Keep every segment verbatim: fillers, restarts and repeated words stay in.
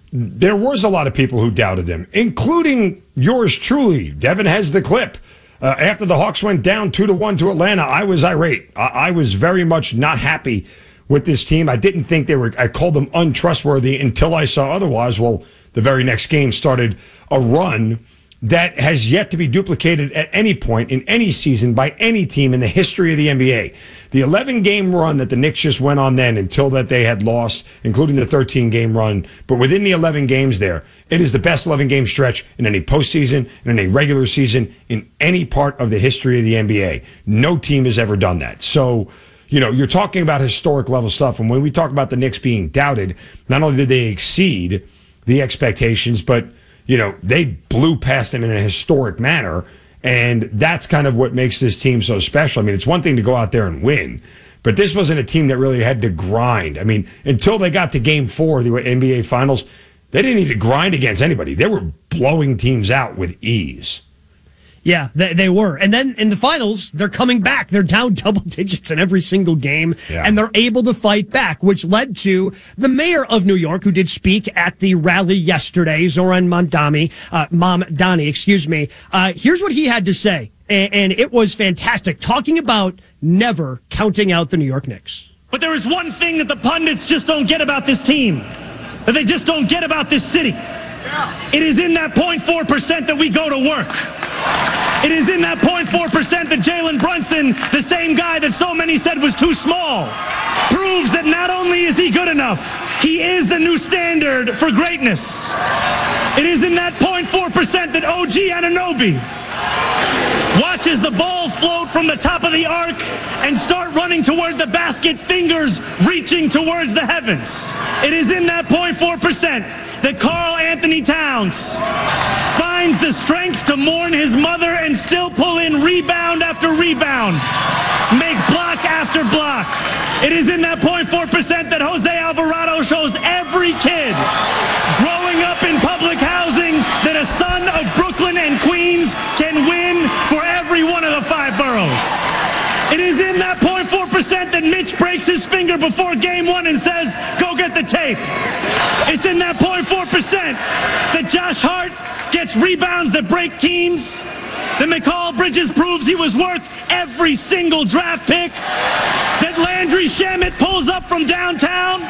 there was a lot of people who doubted them, including yours truly. Devin has the clip. Uh, after the Hawks went down two to one to Atlanta, I was irate. I, I was very much not happy with this team. I didn't think they were, I called them untrustworthy until I saw otherwise. Well, the very next game started a run that has yet to be duplicated at any point in any season by any team in the history of the N B A. The eleven-game run that the Knicks just went on then until that they had lost, including the thirteen-game run, but within the eleven games there, it is the best eleven-game stretch in any postseason, in any regular season, in any part of the history of the N B A. No team has ever done that. So, you know, you're talking about historic level stuff, and when we talk about the Knicks being doubted, not only did they exceed the expectations, but you know, they blew past them in a historic manner, and that's kind of what makes this team so special. I mean, it's one thing to go out there and win, but this wasn't a team that really had to grind. I mean, until they got to game four of the N B A Finals, they didn't need to grind against anybody. They were blowing teams out with ease. Yeah, they, they were. And then in the finals, they're coming back. They're down double digits in every single game, yeah. and they're able to fight back, which led to the mayor of New York, who did speak at the rally yesterday, Zoran Mamdani, uh, Mamdani, excuse me. Uh, here's what he had to say, and, and it was fantastic, talking about never counting out the New York Knicks. But there is one thing that the pundits just don't get about this team, that they just don't get about this city. It is in that zero point four percent that we go to work. It is in that zero point four percent that Jalen Brunson, the same guy that so many said was too small, proves that not only is he good enough, he is the new standard for greatness. It is in that zero point four percent that O G Anunoby watches the ball float from the top of the arc and start running toward the basket, fingers reaching towards the heavens. It is in that zero point four percent that Karl Anthony Towns finds the strength to mourn his mother and still pull in rebound after rebound, make block after block. It is in that zero point four percent that Jose Alvarado shows every kid growing up in public housing that a son of Brooklyn and Queens can win for every one of the five boroughs. It is in that zero point four percent that Mitch breaks his finger before game one and says, go get the tape. It's in that zero point four percent that Josh Hart gets rebounds that break teams, that Mikal Bridges proves he was worth every single draft pick, that Landry Shamet pulls up from downtown,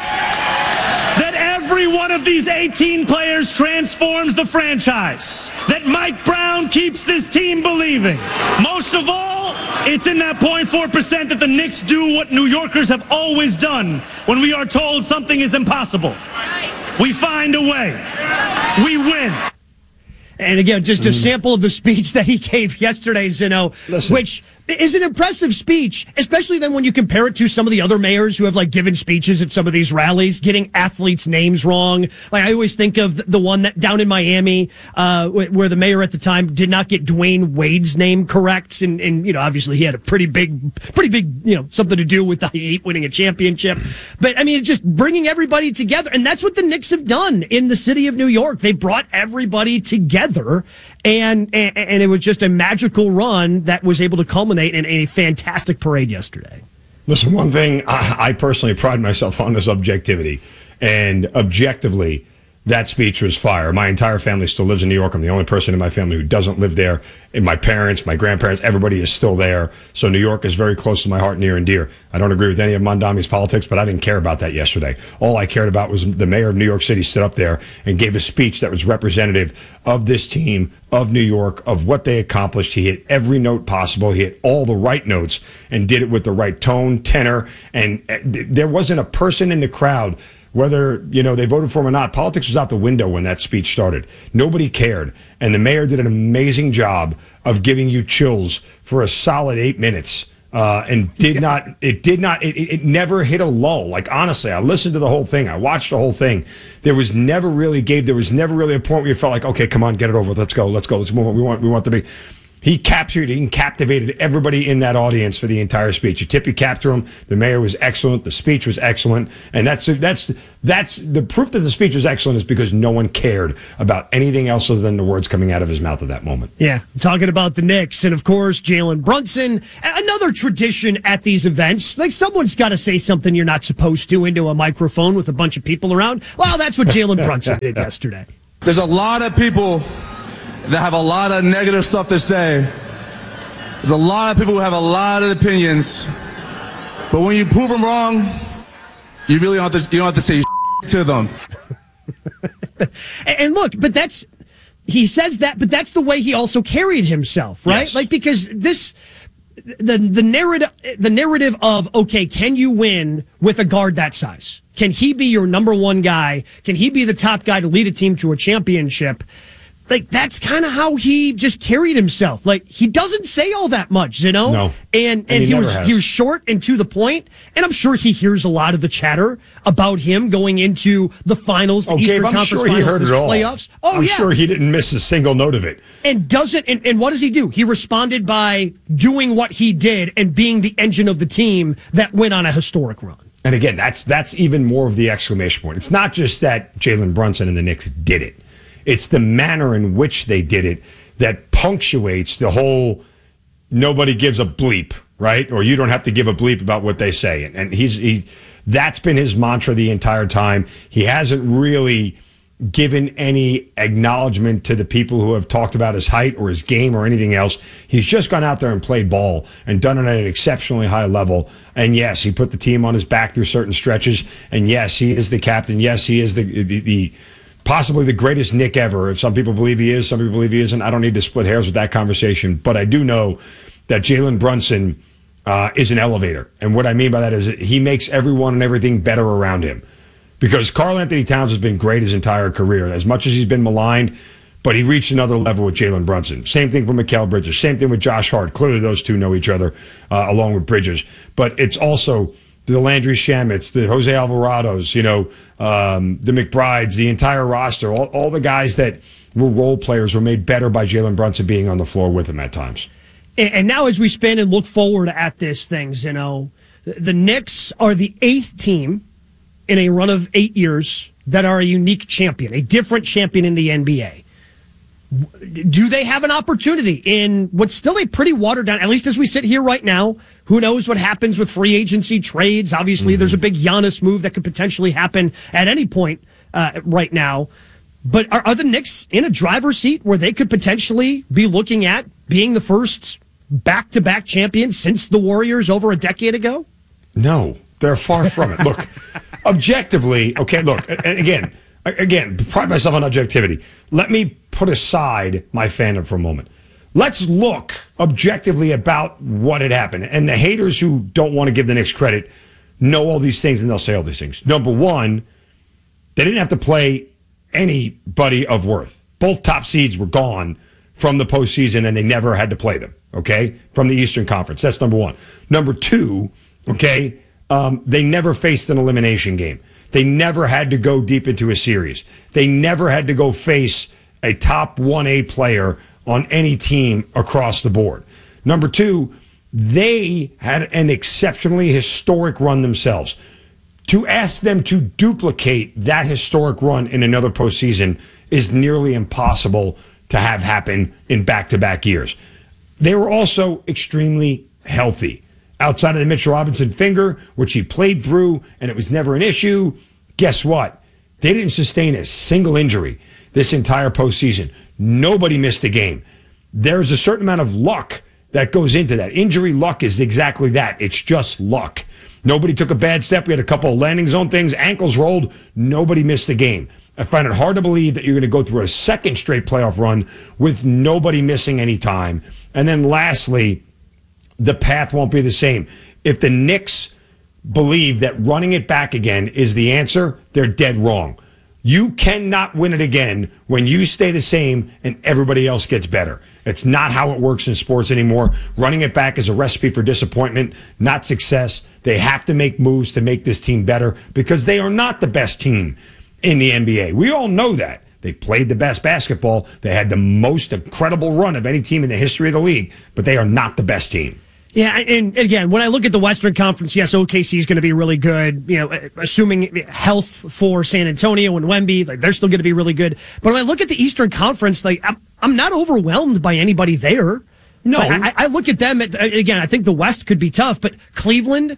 that every one of these eighteen players transforms the franchise, that Mike Brown keeps this team believing. Most of all, it's in that zero point four percent that the Knicks do what New Yorkers have always done when we are told something is impossible. We find a way. We win. And again, just a sample of the speech that he gave yesterday, Zeno, Listen. which is an impressive speech, especially then when you compare it to some of the other mayors who have like given speeches at some of these rallies, getting athletes' names wrong. Like I always think of the one that down in Miami, uh, where the mayor at the time did not get Dwayne Wade's name correct. And, and, you know, obviously he had a pretty big, pretty big, you know, something to do with the Heat winning a championship. But I mean, it's just bringing everybody together. And that's what the Knicks have done in the city of New York. They brought everybody together. And, and and it was just a magical run that was able to culminate in a fantastic parade yesterday. Listen, one thing I, I personally pride myself on is objectivity. And objectively, that speech was fire. My entire family still lives in New York. I'm the only person in my family who doesn't live there. And my parents, my grandparents, everybody is still there. So New York is very close to my heart, near and dear. I don't agree with any of Mamdani's politics, but I didn't care about that yesterday. All I cared about was the mayor of New York City stood up there and gave a speech that was representative of this team, of New York, of what they accomplished. He hit every note possible. He hit all the right notes and did it with the right tone, tenor. And there wasn't a person in the crowd, whether, you know, they voted for him or not. Politics was out the window when that speech started. Nobody cared. And the mayor did an amazing job of giving you chills for a solid eight minutes. Uh, and did yeah. not, it did not, it, it never hit a lull. Like, honestly, I listened to the whole thing. I watched the whole thing. There was never really, Gabe, there was never really a point where you felt like, okay, come on, get it over with. Let's go, let's go, let's move on. We want, we want to be. He captured and captivated everybody in that audience for the entire speech. A tip you cap to him. The mayor was excellent. The speech was excellent. And that's that's that's the proof that the speech was excellent is because no one cared about anything else other than the words coming out of his mouth at that moment. Yeah, talking about the Knicks and, of course, Jalen Brunson. Another tradition at these events. Like, someone's got to say something you're not supposed to into a microphone with a bunch of people around. Well, that's what Jalen Brunson did yesterday. There's a lot of people that have a lot of negative stuff to say. There's a lot of people who have a lot of opinions, but when you prove them wrong, you really don't have to, you don't have to say to them. And look, but that's, he says that, but that's the way he also carried himself, right? Yes. Like, because this, the the narrative, the narrative of, okay, can you win with a guard that size? Can he be your number one guy? Can he be the top guy to lead a team to a championship? Like, that's kind of how he just carried himself. Like, he doesn't say all that much, you know? No. And and, And he he never was has. he was short and to the point, and I'm sure he hears a lot of the chatter about him going into the finals, the Oh, Eastern Gabe, I'm Conference sure he Finals, heard this it all. playoffs. Oh, I'm yeah. sure he didn't miss a single note of it. And doesn't and, and what does he do? He responded by doing what he did and being the engine of the team that went on a historic run. And again, that's that's even more of the exclamation point. It's not just that Jalen Brunson and the Knicks did it. It's the manner in which they did it that punctuates the whole nobody gives a bleep, right? Or you don't have to give a bleep about what they say. And, and he's he that's been his mantra the entire time. He hasn't really given any acknowledgement to the people who have talked about his height or his game or anything else. He's just gone out there and played ball and done it at an exceptionally high level. And yes, he put the team on his back through certain stretches. And yes, he is the captain. Yes, he is the the, the possibly the greatest Knick ever. If some people believe he is, some people believe he isn't. I don't need to split hairs with that conversation. But I do know that Jalen Brunson uh, is an elevator. And what I mean by that is he makes everyone and everything better around him. Because Karl Anthony Towns has been great his entire career, as much as he's been maligned, but he reached another level with Jalen Brunson. Same thing for Mikal Bridges. Same thing with Josh Hart. Clearly those two know each other uh, along with Bridges. But it's also the Landry Shamits, the Jose Alvarados, you know, um, the McBrides, the entire roster, all, all the guys that were role players were made better by Jalen Brunson being on the floor with him at times. And, and now as we spin and look forward at this things, you know, the, the Knicks are the eighth team in a run of eight years that are a unique champion, a different champion in the N B A. Do they have an opportunity in what's still a pretty watered down, at least as we sit here right now? Who knows what happens with free agency trades? Obviously, mm-hmm. there's a big Giannis move that could potentially happen at any point uh, right now. But are, are the Knicks in a driver's seat where they could potentially be looking at being the first back-to-back champion since the Warriors over a decade ago? No, they're far from it. Look, objectively, okay, look, and again, again, pride myself on objectivity. Let me put aside my fandom for a moment. Let's look objectively about what had happened. And the haters who don't want to give the Knicks credit know all these things and they'll say all these things. Number one, they didn't have to play anybody of worth. Both top seeds were gone from the postseason and they never had to play them, okay, from the Eastern Conference. That's number one. Number two, okay, um, they never faced an elimination game. They never had to go deep into a series. They never had to go face a top one A player on any team across the board. Number two, they had an exceptionally historic run themselves. To ask them to duplicate that historic run in another postseason is nearly impossible to have happen in back-to-back years. They were also extremely healthy. Outside of the Mitchell Robinson finger, which he played through, and it was never an issue, guess what? They didn't sustain a single injury this entire postseason. Nobody missed a game. There's a certain amount of luck that goes into that. Injury luck is exactly that. It's just luck. Nobody took a bad step. We had a couple of landing zone things. Ankles rolled. Nobody missed a game. I find it hard to believe that you're going to go through a second straight playoff run with nobody missing any time. And then lastly, the path won't be the same. If the Knicks believe that running it back again is the answer, they're dead wrong. You cannot win it again when you stay the same and everybody else gets better. It's not how it works in sports anymore. Running it back is a recipe for disappointment, not success. They have to make moves to make this team better because they are not the best team in the N B A. We all know that. They played the best basketball. They had the most incredible run of any team in the history of the league, but they are not the best team. Yeah, and again, when I look at the Western Conference, yes, O K C is going to be really good. You know, assuming health for San Antonio and Wemby, like they're still going to be really good. But when I look at the Eastern Conference, like I'm, I'm not overwhelmed by anybody there. No, like, I, I look at them. At, again, I think the West could be tough, but Cleveland,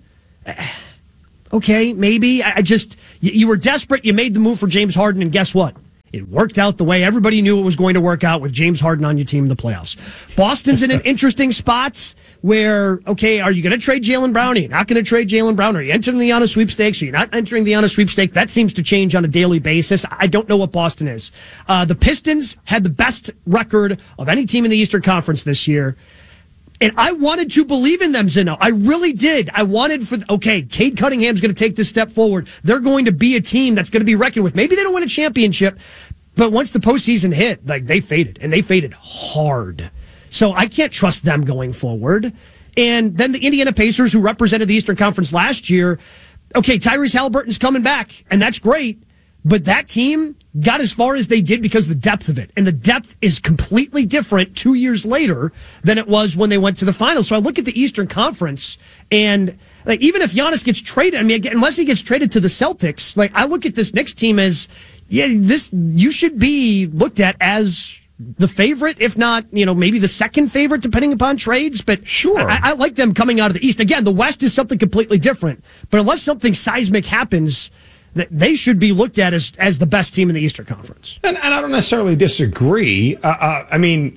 okay, maybe. I, I just you, you were desperate. You made the move for James Harden, and guess what? It worked out the way everybody knew it was going to work out with James Harden on your team in the playoffs. Boston's in an interesting spot where, okay, are you going to trade Jaylen Brown? Are you not going to trade Jaylen Brown? Are you entering the Giannis sweepstakes? Are you not entering the Giannis sweepstakes? That seems to change on a daily basis. I don't know what Boston is. Uh, the Pistons had the best record of any team in the Eastern Conference this year. And I wanted to believe in them, Zeno. I really did. I wanted for, okay, Cade Cunningham's going to take this step forward. They're going to be a team that's going to be reckoned with. Maybe they don't win a championship, but once the postseason hit, like they faded, and they faded hard. So I can't trust them going forward. And then the Indiana Pacers, who represented the Eastern Conference last year, okay, Tyrese Halliburton's coming back, and that's great. But that team got as far as they did because of the depth of it. And the depth is completely different two years later than it was when they went to the finals. So I look at the Eastern Conference, and like even if Giannis gets traded, I mean, unless he gets traded to the Celtics, like I look at this Knicks team as, yeah, this you should be looked at as the favorite, if not, you know, maybe the second favorite, depending upon trades. But sure, I, I like them coming out of the East. Again, the West is something completely different. But unless something seismic happens, that they should be looked at as as the best team in the Eastern Conference. And, and I don't necessarily disagree. Uh, uh, I mean,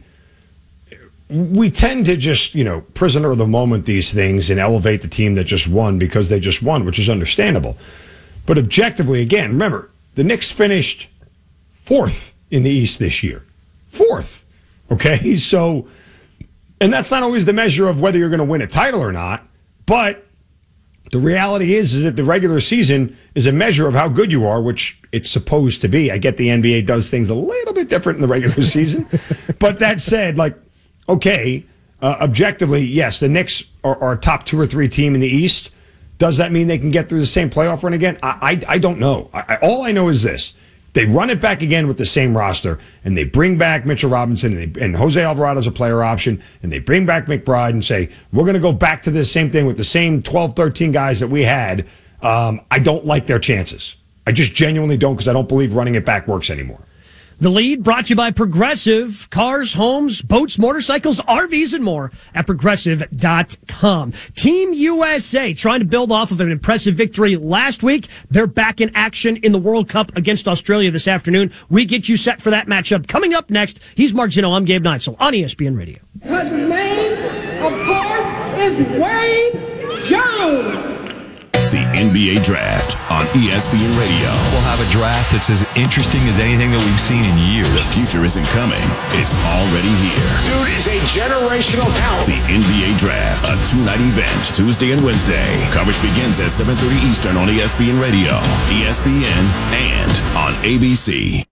we tend to just, you know, prisoner of the moment these things and elevate the team that just won because they just won, which is understandable. But objectively, again, remember, the Knicks finished fourth in the East this year. Fourth. Okay? So, and that's not always the measure of whether you're going to win a title or not, but the reality is, is that the regular season is a measure of how good you are, which it's supposed to be. I get the N B A does things a little bit different in the regular season. But that said, like, okay, uh, objectively, yes, the Knicks are, are a top two or three team in the East. Does that mean they can get through the same playoff run again? I, I, I don't know. I, I, all I know is this. They run it back again with the same roster, and they bring back Mitchell Robinson, and, they, and Jose Alvarado's a player option, and they bring back McBride and say, we're going to go back to this same thing with the same twelve, thirteen guys that we had. Um, I don't like their chances. I just genuinely don't, because I don't believe running it back works anymore. The Lead brought to you by Progressive. Cars, homes, boats, motorcycles, R Vs, and more at progressive dot com. Team U S A trying to build off of an impressive victory last week. They're back in action in the World Cup against Australia this afternoon. We get you set for that matchup. Coming up next, he's Mark Zino. I'm Gabe Neitzel on E S P N Radio. Because his name, of course, is Wayne Jones. The N B A Draft on E S P N Radio. We'll have a draft that's as interesting as anything that we've seen in years. The future isn't coming. It's already here. Dude is a generational talent. The N B A Draft, a two-night event, Tuesday and Wednesday. Coverage begins at seven thirty Eastern on E S P N Radio, E S P N, and on A B C.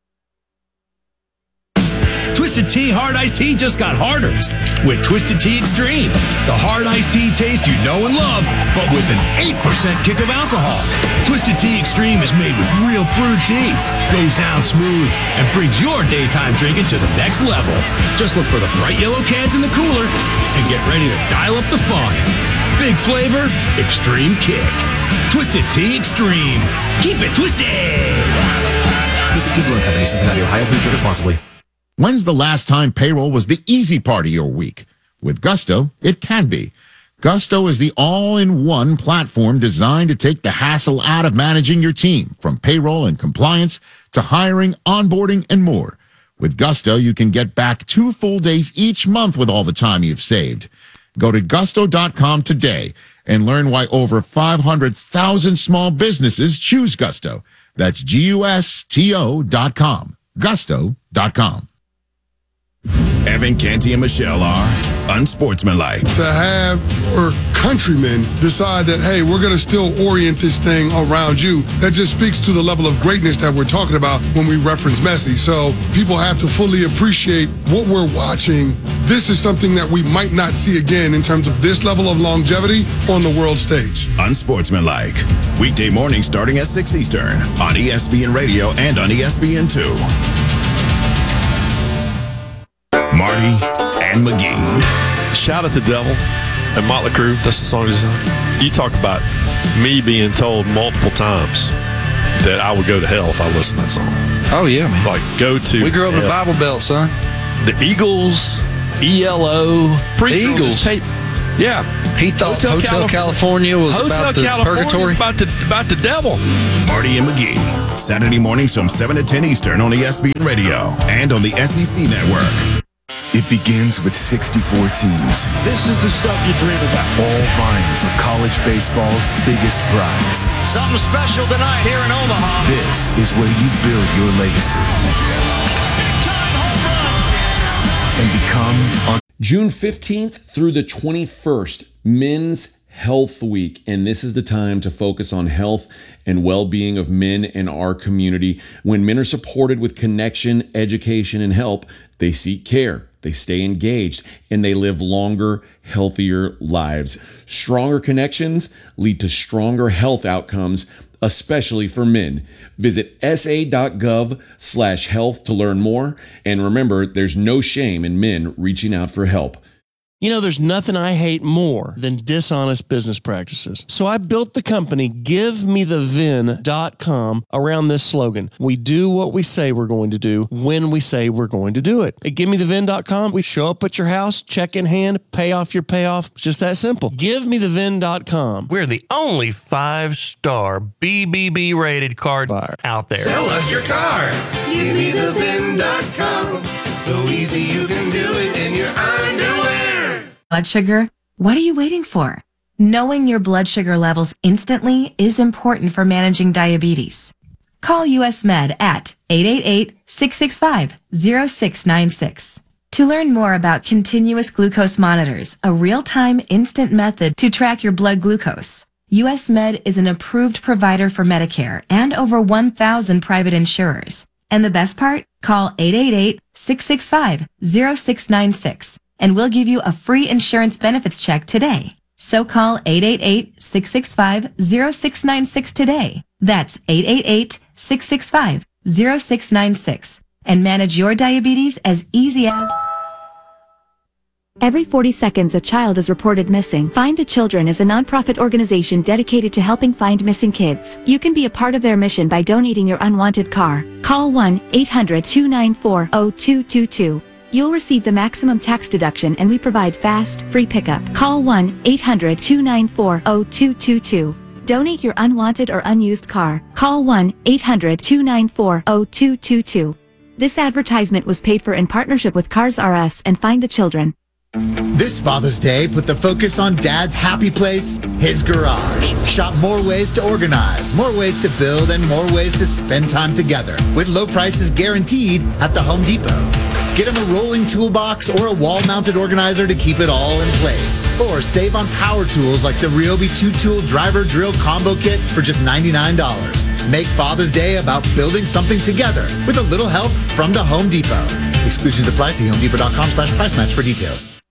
Twisted Tea Hard Iced Tea just got harder with Twisted Tea Extreme. The hard iced tea taste you know and love, but with an eight percent kick of alcohol. Twisted Tea Extreme is made with real brewed tea, goes down smooth, and brings your daytime drinking to the next level. Just look for the bright yellow cans in the cooler and get ready to dial up the fun. Big flavor, extreme kick. Twisted Tea Extreme. Keep it twisted. Twisted Tea Brewing Company, Cincinnati, Ohio. Please drink responsibly. When's the last time payroll was the easy part of your week? With Gusto, it can be. Gusto is the all-in-one platform designed to take the hassle out of managing your team, from payroll and compliance to hiring, onboarding, and more. With Gusto, you can get back two full days each month with all the time you've saved. Go to gusto dot com today and learn why over five hundred thousand small businesses choose Gusto. That's G U S T O dot com. gusto dot com. Evan, Canty, and Michelle are unsportsmanlike. To have your countrymen decide that, hey, we're going to still orient this thing around you, that just speaks to the level of greatness that we're talking about when we reference Messi. So people have to fully appreciate what we're watching. This is something that we might not see again in terms of this level of longevity on the world stage. Unsportsmanlike. Weekday morning starting at six Eastern on E S P N Radio and on E S P N two. Marty and McGee. Shout at the Devil and Motley Crue. That's the song design. You talk about me being told multiple times that I would go to hell if I listened to that song. Oh, yeah, man. Like, go to We grew up in the hell. Bible Belt, son. The Eagles, E L O. The Eagles? Tape. Yeah. He thought Hotel, Hotel Calif- California was Hotel about the California purgatory. is about the, about the devil. Marty and McGee. Saturday mornings from seven to ten Eastern on E S P N Radio and on the S E C Network. It begins with sixty-four teams. This is the stuff you dream about. All vying for college baseball's biggest prize. Something special tonight here in Omaha. This is where you build your legacy and become un- June fifteenth through the twenty-first, Men's Health Week. And this is the time to focus on health and well-being of men in our community. When men are supported with connection, education, and help, they seek care, they stay engaged, and they live longer, healthier lives. Stronger connections lead to stronger health outcomes, especially for men. Visit sa.gov slash health to learn more. And remember, there's no shame in men reaching out for help. You know, there's nothing I hate more than dishonest business practices. So I built the company give me the vin dot com around this slogan. We do what we say we're going to do when we say we're going to do it. At give me the vin dot com, we show up at your house, check in hand, pay off your payoff. It's just that simple. give me the vin dot com. We're the only five-star B B B rated car buyer out there. Sell us your car. give me the vin dot com. So easy you can do it in your underwear. Blood sugar? What are you waiting for? Knowing your blood sugar levels instantly is important for managing diabetes. Call U S Med at eight eight eight, six six five, zero six nine six. To learn more about continuous glucose monitors, a real-time instant method to track your blood glucose, U S Med is an approved provider for Medicare and over one thousand private insurers. And the best part? Call eight eight eight, six six five, zero six nine six. And we'll give you a free insurance benefits check today. So call eight eight eight, six six five, zero six nine six today. That's eight eight eight, six six five, zero six nine six. And manage your diabetes as easy as... Every forty seconds, a child is reported missing. Find the Children is a nonprofit organization dedicated to helping find missing kids. You can be a part of their mission by donating your unwanted car. Call one eight hundred, two nine four, zero two two two. You'll receive the maximum tax deduction and we provide fast, free pickup. Call one eight hundred, two nine four, zero two two two. Donate your unwanted or unused car. Call one eight hundred, two nine four, zero two two two. This advertisement was paid for in partnership with Cars R Us and Find the Children. This Father's Day, put the focus on Dad's happy place, his garage. Shop more ways to organize, more ways to build, and more ways to spend time together. With low prices guaranteed at the Home Depot. Get him a rolling toolbox or a wall-mounted organizer to keep it all in place. Or save on power tools like the Ryobi two-tool driver drill combo kit for just ninety-nine dollars. Make Father's Day about building something together with a little help from the Home Depot. Exclusions apply. See homedepot.com slash price match for details.